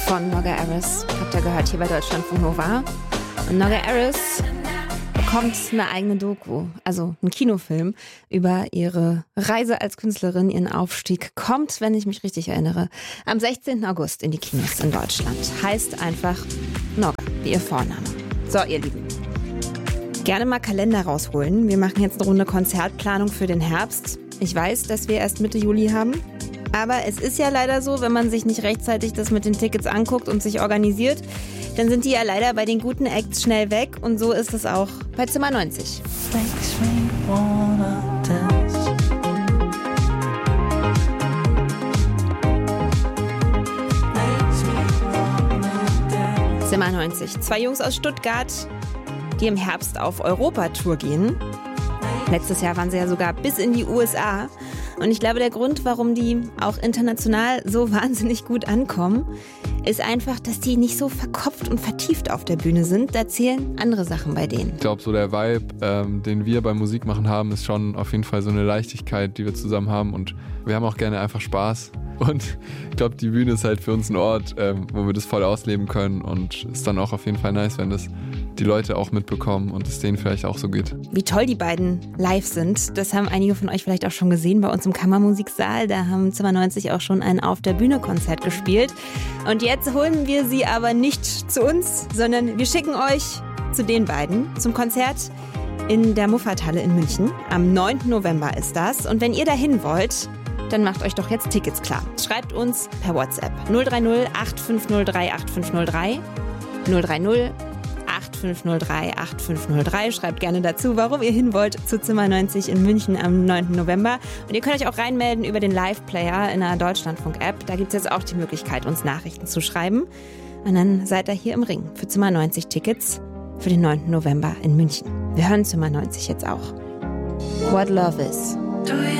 von Noga Aris. Habt ihr gehört hier bei Deutschlandfunk Nova. Und Noga Aris bekommt eine eigene Doku, also einen Kinofilm über ihre Reise als Künstlerin, ihren Aufstieg. Kommt, wenn ich mich richtig erinnere, am 16. August in die Kinos in Deutschland. Heißt einfach Noga, wie ihr Vorname. So, ihr Lieben. Gerne mal Kalender rausholen. Wir machen jetzt eine Runde Konzertplanung für den Herbst. Ich weiß, dass wir erst Mitte Juli haben. Aber es ist ja leider so, wenn man sich nicht rechtzeitig das mit den Tickets anguckt und sich organisiert, dann sind die ja leider bei den guten Acts schnell weg. Und so ist es auch bei Zimmer 90. Zimmer 90. 2 Jungs aus Stuttgart, die im Herbst auf Europatour gehen. Letztes Jahr waren sie ja sogar bis in die USA. Und ich glaube, der Grund, warum die auch international so wahnsinnig gut ankommen, ist einfach, dass die nicht so verkopft und vertieft auf der Bühne sind. Da zählen andere Sachen bei denen. Ich glaube, so der Vibe, den wir beim Musikmachen haben, ist schon auf jeden Fall so eine Leichtigkeit, die wir zusammen haben. Und wir haben auch gerne einfach Spaß. Und ich glaube, die Bühne ist halt für uns ein Ort, wo wir das voll ausleben können. Und ist dann auch auf jeden Fall nice, wenn das die Leute auch mitbekommen und es denen vielleicht auch so geht. Wie toll die beiden live sind, das haben einige von euch vielleicht auch schon gesehen bei uns im Kammermusiksaal. Da haben Zimmer 90 auch schon ein Auf-der-Bühne-Konzert gespielt. Und jetzt holen wir sie aber nicht zu uns, sondern wir schicken euch zu den beiden zum Konzert in der Muffathalle in München. Am 9. November ist das. Und wenn ihr dahin wollt, dann macht euch doch jetzt Tickets klar. Schreibt uns per WhatsApp 030 8503 8503 030 8503 8503. Schreibt gerne dazu, warum ihr hin wollt zu Zimmer 90 in München am 9. November. Und ihr könnt euch auch reinmelden über den Live-Player in der Deutschlandfunk-App. Da gibt es jetzt auch die Möglichkeit, uns Nachrichten zu schreiben. Und dann seid ihr hier im Ring für Zimmer 90 Tickets für den 9. November in München. Wir hören Zimmer 90 jetzt auch. What Love Is.